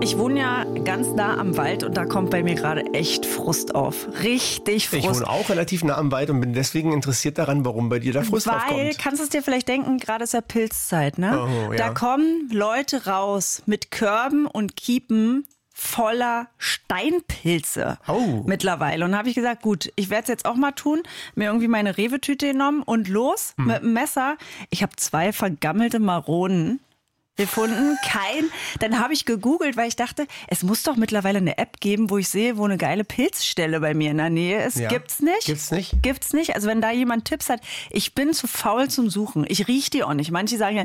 Ich wohne ja ganz nah am Wald und da kommt bei mir gerade echt Frust auf. Richtig Frust. Ich wohne auch relativ nah am Wald und bin deswegen interessiert daran, warum bei dir da Frust aufkommt. Weil, kannst du es dir vielleicht denken, gerade ist ja Pilzzeit, ne? Oh, ja. Da kommen Leute raus mit Körben und Kiepen voller Steinpilze mittlerweile. Und da habe ich gesagt, gut, ich werde es jetzt auch mal tun. Mir irgendwie meine Rewe-Tüte genommen und los mit dem Messer. Ich habe 2 vergammelte Maronen gefunden. Dann habe ich gegoogelt, weil ich dachte, es muss doch mittlerweile eine App geben, wo ich sehe, wo eine geile Pilzstelle bei mir in der Nähe ist. Ja. Gibt's nicht? Gibt's nicht. Also wenn da jemand Tipps hat, ich bin zu faul zum Suchen. Ich rieche die auch nicht. Manche sagen ja,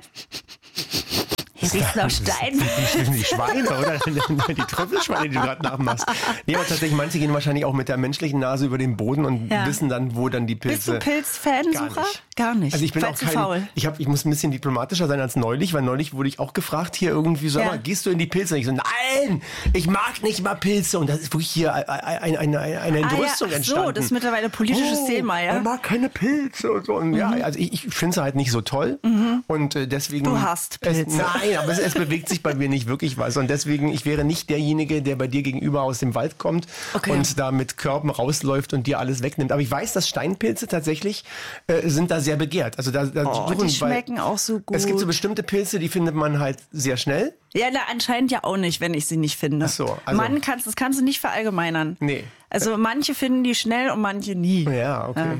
hier riecht's nach Stein. Die Schweine, oder? Die Trüffelschweine, die du gerade nachmachst. Nee, aber tatsächlich, manche gehen wahrscheinlich auch mit der menschlichen Nase über den Boden und wissen dann, wo dann die Pilze... Bist du Pilz-Fansucher? Gar nicht. Also ich bin auch zu faul. Ich muss ein bisschen diplomatischer sein als neulich, weil neulich wurde ich auch gefragt, hier irgendwie, sag mal, gehst du in die Pilze? Und ich so, nein, ich mag nicht mal Pilze. Und das ist wirklich hier eine Entrüstung entstanden. So, das ist mittlerweile politisches Thema, ja? Ich mag keine Pilze und so. Und ja, also ich finde es halt nicht so toll. Und deswegen... Du hasst Pilze. Nein, aber es bewegt sich bei mir nicht wirklich was. Und deswegen, ich wäre nicht derjenige, der bei dir gegenüber aus dem Wald kommt und da mit Körben rausläuft und dir alles wegnimmt. Aber ich weiß, dass Steinpilze tatsächlich sind da sehr begehrt. Also die schmecken auch so gut. Es gibt so bestimmte Pilze, die findet man halt sehr schnell. Ja, anscheinend ja auch nicht, wenn ich sie nicht finde. Ach so, also das kannst du nicht verallgemeinern. Nee. Also manche finden die schnell und manche nie. Ja, okay.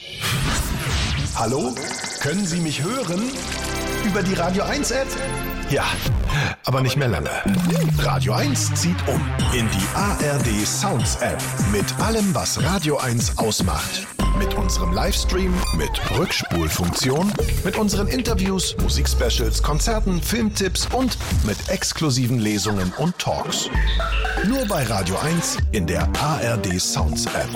Ja. Hallo? Können Sie mich hören? Über die Radio 1 App? Ja, aber nicht mehr lange. Radio 1 zieht um in die ARD Sounds App mit allem, was Radio 1 ausmacht. Mit unserem Livestream, mit Rückspulfunktion, mit unseren Interviews, Musikspecials, Konzerten, Filmtipps und mit exklusiven Lesungen und Talks. Nur bei Radio 1 in der ARD Sounds App.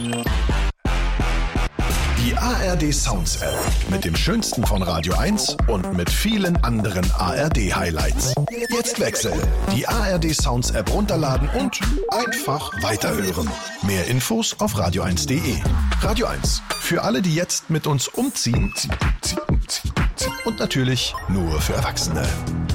Die ARD Sounds App mit dem Schönsten von Radio 1 und mit vielen anderen ARD-Highlights. Jetzt wechseln. Die ARD Sounds App runterladen und einfach weiterhören. Mehr Infos auf radio1.de. Radio 1. Für alle, die jetzt mit uns umziehen. Und natürlich nur für Erwachsene.